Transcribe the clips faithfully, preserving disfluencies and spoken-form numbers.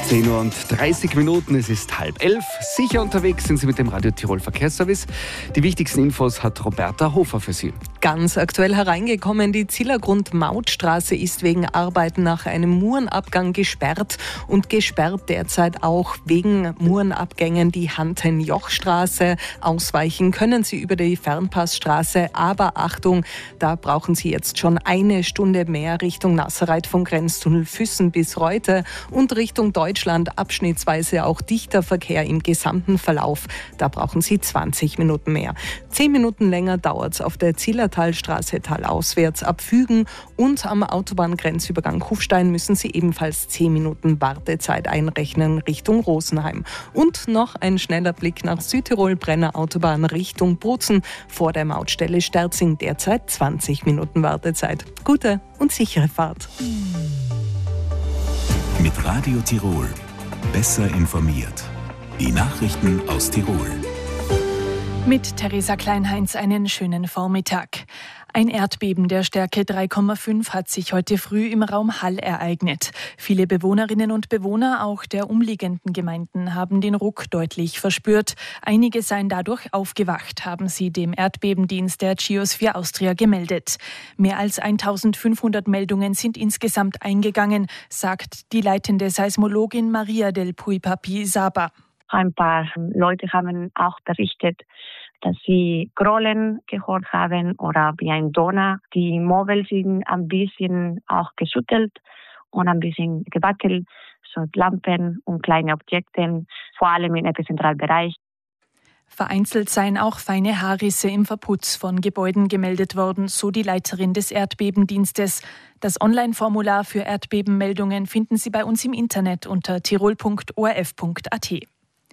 zehn Uhr und dreißig Minuten, es ist halb elf. Sicher unterwegs sind Sie mit dem Radio Tirol Verkehrsservice. Die wichtigsten Infos hat Roberta Hofer für Sie. Ganz aktuell hereingekommen, die Zillergrund-Mautstraße ist wegen Arbeiten nach einem Murenabgang gesperrt und gesperrt derzeit auch wegen Murenabgängen die Hanten-Joch-Straße. Ausweichen können Sie über die Fernpassstraße, aber Achtung, da brauchen Sie jetzt schon eine Stunde mehr Richtung Nasserreit vom Grenztunnel Füssen bis Reute und Richtung Deutschland abschnittsweise auch dichter Verkehr im gesamten Verlauf. Da brauchen Sie zwanzig Minuten mehr. Zehn Minuten länger dauert es auf der Zillertalstraße talauswärts ab Fügen und am Autobahngrenzübergang Kufstein müssen Sie ebenfalls zehn Minuten Wartezeit einrechnen Richtung Rosenheim. Und noch ein schneller Blick nach Südtirol, Brenner Autobahn Richtung Bozen. Vor der Mautstelle Sterzing derzeit zwanzig Minuten Wartezeit. Gute und sichere Fahrt. Mit Radio Tirol. Besser informiert. Die Nachrichten aus Tirol. Mit Theresa Kleinheinz einen schönen Vormittag. Ein Erdbeben der Stärke drei Komma fünf hat sich heute früh im Raum Hall ereignet. Viele Bewohnerinnen und Bewohner auch der umliegenden Gemeinden haben den Ruck deutlich verspürt. Einige seien dadurch aufgewacht, haben sie dem Erdbebendienst der Geosphere Austria gemeldet. Mehr als eintausendfünfhundert Meldungen sind insgesamt eingegangen, sagt die leitende Seismologin Maria del Puy-Papi Saba. Ein paar Leute haben auch berichtet, dass sie Grollen gehört haben oder wie ein Donner. Die Möbel sind ein bisschen auch geschüttelt und ein bisschen gewackelt, so Lampen und kleine Objekte, vor allem im Epizentralbereich. Vereinzelt seien auch feine Haarrisse im Verputz von Gebäuden gemeldet worden, so die Leiterin des Erdbebendienstes. Das Online-Formular für Erdbebenmeldungen finden Sie bei uns im Internet unter tirol punkt o r f punkt a t.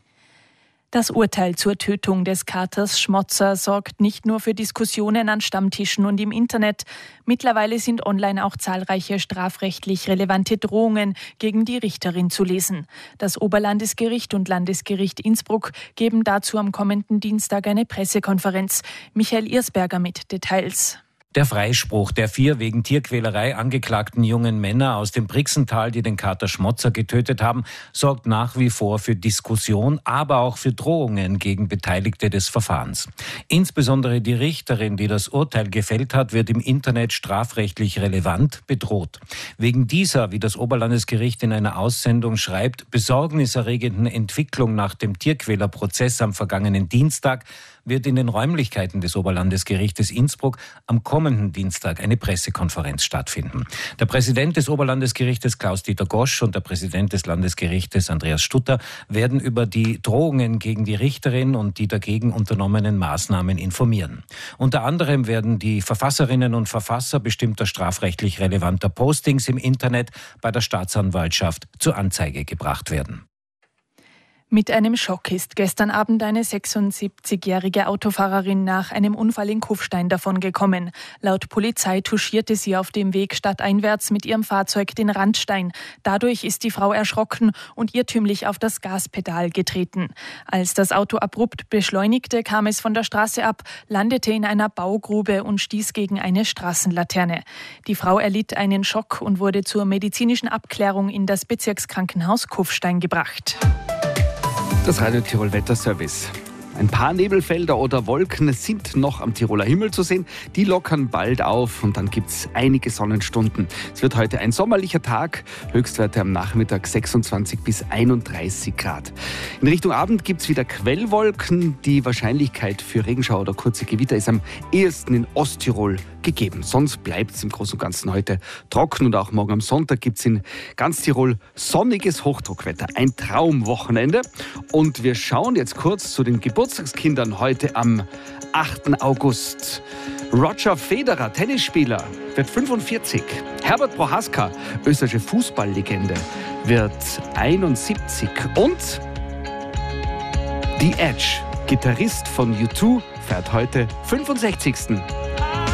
Das Urteil zur Tötung des Katers Schmotzer sorgt nicht nur für Diskussionen an Stammtischen und im Internet. Mittlerweile sind online auch zahlreiche strafrechtlich relevante Drohungen gegen die Richterin zu lesen. Das Oberlandesgericht und Landesgericht Innsbruck geben dazu am kommenden Dienstag eine Pressekonferenz. Michael Irsberger mit Details. Der Freispruch der vier wegen Tierquälerei angeklagten jungen Männer aus dem Brixental, die den Kater Schmotzer getötet haben, sorgt nach wie vor für Diskussion, aber auch für Drohungen gegen Beteiligte des Verfahrens. Insbesondere die Richterin, die das Urteil gefällt hat, wird im Internet strafrechtlich relevant bedroht. Wegen dieser, wie das Oberlandesgericht in einer Aussendung schreibt, besorgniserregenden Entwicklung nach dem Tierquälerprozess am vergangenen Dienstag wird in den Räumlichkeiten des Oberlandesgerichtes Innsbruck am kommenden Dienstag eine Pressekonferenz stattfinden. Der Präsident des Oberlandesgerichtes Klaus-Dieter Gosch und der Präsident des Landesgerichtes Andreas Stutter werden über die Drohungen gegen die Richterin und die dagegen unternommenen Maßnahmen informieren. Unter anderem werden die Verfasserinnen und Verfasser bestimmter strafrechtlich relevanter Postings im Internet bei der Staatsanwaltschaft zur Anzeige gebracht werden. Mit einem Schock ist gestern Abend eine sechsundsiebzigjährige Autofahrerin nach einem Unfall in Kufstein davongekommen. Laut Polizei touchierte sie auf dem Weg stadteinwärts mit ihrem Fahrzeug den Randstein. Dadurch ist die Frau erschrocken und irrtümlich auf das Gaspedal getreten. Als das Auto abrupt beschleunigte, kam es von der Straße ab, landete in einer Baugrube und stieß gegen eine Straßenlaterne. Die Frau erlitt einen Schock und wurde zur medizinischen Abklärung in das Bezirkskrankenhaus Kufstein gebracht. Das Radio Tirol Wetterservice. Ein paar Nebelfelder oder Wolken sind noch am Tiroler Himmel zu sehen. Die lockern bald auf und dann gibt es einige Sonnenstunden. Es wird heute ein sommerlicher Tag. Höchstwerte am Nachmittag sechsundzwanzig bis einunddreißig Grad. In Richtung Abend gibt es wieder Quellwolken. Die Wahrscheinlichkeit für Regenschauer oder kurze Gewitter ist am ehesten in Osttirol gegeben. Sonst bleibt es im Großen und Ganzen heute trocken und auch morgen am Sonntag gibt es in ganz Tirol sonniges Hochdruckwetter. Ein Traumwochenende. Und wir schauen jetzt kurz zu den Geburtstagskindern heute am achten August. Roger Federer, Tennisspieler, wird fünfundvierzig. Herbert Prohaska, österreichische Fußballlegende, wird einundsiebzig. Und The Edge, Gitarrist von U zwei, feiert heute fünfundsechzigsten